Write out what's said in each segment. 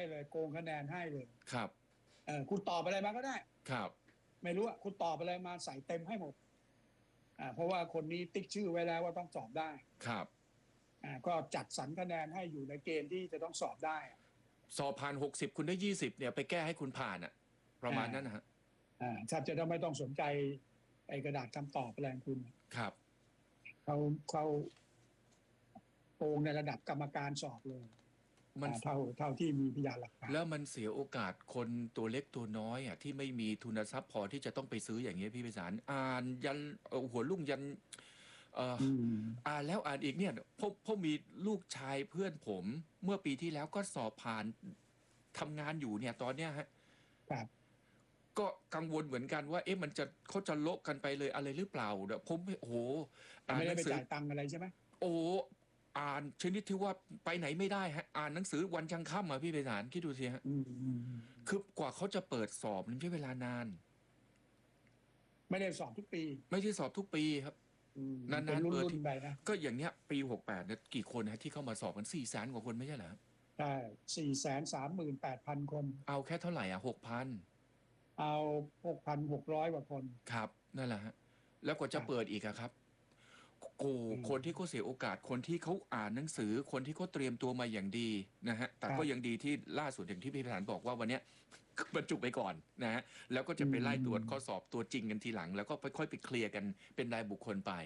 เลยโกงคะแนนให้เลยครับคุณตอบอะไรมาก็ได้ครับไม่รู้คุณตอบอะไรมาใส่เต็มให้หมดเพราะว่าคนนี้ติ๊กชื่อไว้แล้วว่าต้องสอบได้ครับก็จัดสรรคะแนนให้อยู่ในเกณฑ์ที่จะต้องสอบได้สอบผ่าน60คุณได้20เนี่ยไปแก้ให้คุณผ่านประมาณนั้นนะฮะถ้าจะไม่ต้องสนใจไอ้กระดาษคำตอบอะไรของคุณครับเขาโกงในระดับกรรมการสอบเลยมันเท่าที่มีพยานหลักฐานแล้วมันเสียโอกาสคนตัวเล็กตัวน้อยที่ไม่มีทุนทรัพย์พอที่จะต้องไปซื้ออย่างเงี้ยพี่ไพศาลอ่านยันหัวลุ่งยันอ่านแล้วอ่านอีกเนี่ยพ่อมีลูกชายเพื่อนผมเมื่อปีที่แล้วก็สอบผ่านทำงานอยู่เนี่ยตอนเนี้ยฮะก็กังวลเหมือนกันว่ามันจะเขาจะโละกันไปเลยอะไรหรือเปล่าเดี๋ยวผมโอ้โหไม่ได้ไปจ่ายตังค์อะไรใช่ไหมโอ้อ่านชนิดที่ว่าไปไหนไม่ได้ฮะอ่านหนังสือวันยังค่ำพี่ไพศาลคิดดูสิฮะคือกว่าเขาจะเปิดสอบมันใช้เวลานานไม่ได้สอบทุกปีไม่ใช่สอบทุกปีครับนานๆเปิดไปนะก็อย่างเนี้ยปี68เนี่ยกี่คนนะที่เข้ามาสอบกัน400,000 กว่าคนไม่ใช่เหรอใช่438,000 คนเอาแค่เท่าไหร่6,000 เอา6,600 กว่าคนครับนั่นแหละฮะแล้วกว่าจะเปิดอีกครับคนที่เขาเสียโอกาสคนที่เขาอ่านหนังสือคนที่เขาเตรียมตัวมาอย่างดีนะฮะแต่ก็ยังดีที่ล่าสุดอย่างที่พี่พิธานบอกว่าวันนี้บรรจุไปก่อนนะฮะแล้วก็จะไปไล่ตรวจข้อสอบตัวจริงกันทีหลังแล้วก็ค่อยไปเคลียร์กันเป็นรายบุคคลไป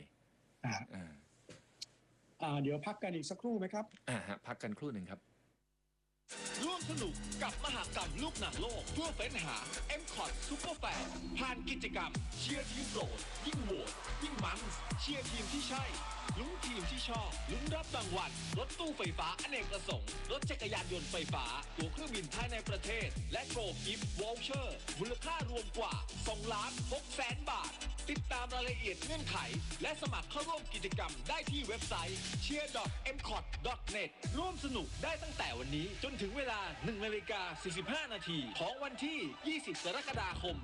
เดี๋ยวพักกันอีกสักครู่ไหมครับพักกันครู่หนึ่งครับร่วมสนุกกับมหกรรมลูกหนังโลกเพื่อเฟ้นหา M.Cot Super Fan ผ่านกิจกรรมเชียร์ทีมโปรดยิ่งโหวตยิ่งมันเชียร์ทีมที่ใช่ลุ้นทีมที่ชอบลุ้นรับรางวัลรถตู้ไฟฟ้าอเนกประสงค์รถจักรยานยนต์ไฟฟ้าตั๋วเครื่องบินภายในประเทศและโกลกิฟต์วอลเชอร์มูลค่ารวมกว่า2,600,000 บาทติดตามรายละเอียดเงื่อนไขและสมัครเข้าร่วมกิจกรรมได้ที่เว็บไซต์ cheer.mcot.net ร่วมสนุกได้ตั้งแต่วันนี้จนถึงเวลา 1:45 นาทีของวันที่ 20 กรกฎาคม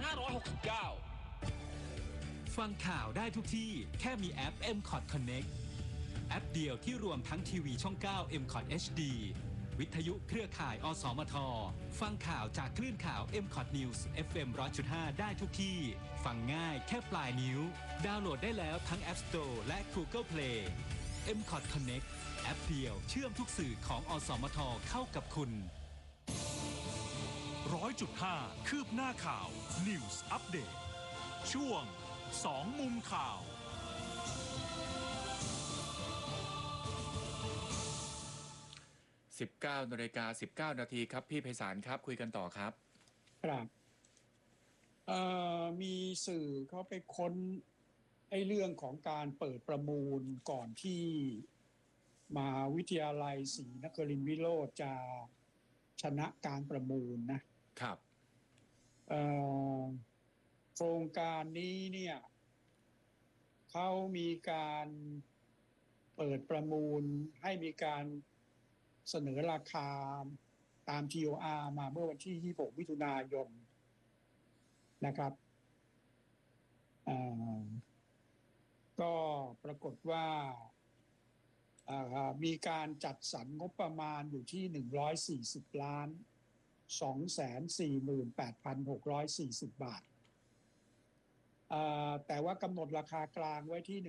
2569 ฟังข่าวได้ทุกที่แค่มีแอป M.Cot Connect แอปเดียวที่รวมทั้งทีวีช่อง 9 M.Cot HD วิทยุเครือข่ายอสมทฟังข่าวจากคลื่นข่าว M.Cot News FM 100.5 ได้ทุกที่ฟังง่ายแค่ปลายนิ้วดาวน์โหลดได้แล้วทั้ง App Store และ Google Play M.Cot Connect แอปเดียวเชื่อมทุกสื่อของอสมทเข้ากับคุณ 100.5 คืบหน้าข่าว News Update ช่วง2 มุมข่าว 19:19 นาทีครับพี่ไพศาลครับคุยกันต่อครับครับมีสื่อเขาไปค้นเรื่องของการเปิดประมูลก่อนที่มหาวิทยาลัยศรีนครินทรวิโรจน์จะชนะการประมูลนะครับโครงการนี้เนี่ยเขามีการเปิดประมูลให้มีการเสนอราคาตาม TOR มาเมื่อวันที่ 26 มิถุนายนนะครับก็ปรากฏว่ามีการจัดสรรงบประมาณอยู่ที่140,248,640 บาทแต่ว่ากำหนดราคากลางไว้ที่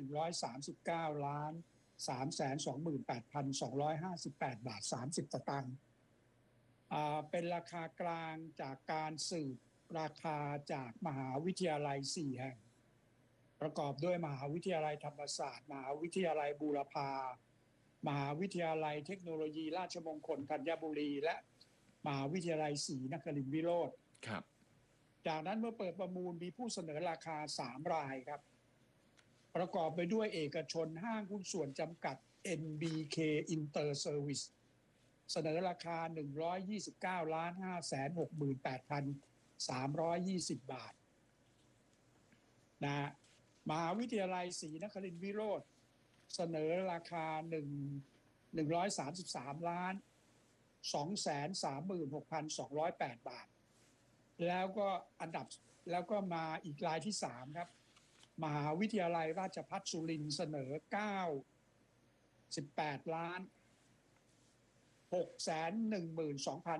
139,328,258 บาท 30 สตางค์เป็นราคากลางจากการสืบราคาจากมหาวิทยาลัย 4 แห่งประกอบด้วยมหาวิทยาลัยธรรมศาสตร์มหาวิทยาลัยบูรพามหาวิทยาลัยเทคโนโลยีราชมงคลธัญบุรีและมหาวิทยาลัยศรีนครินทรวิโรจน์ครับจากนั้นเมื่อเปิดประมูลมีผู้เสนอราคา3 รายครับประกอบไปด้วยเอกชนห้างหุ้นส่วนจำกัด NBK Inter Service เสนอราคา 129,568,320 บาทนะมหาวิทยาลัยศรีนครินทรวิโรจน์เสนอราคา133,236,208 บาทแล้วก็มาอีกรายที่3ครับมหาวิทยาลัยราชภัฏสุรินทร์เสนอ98,612,000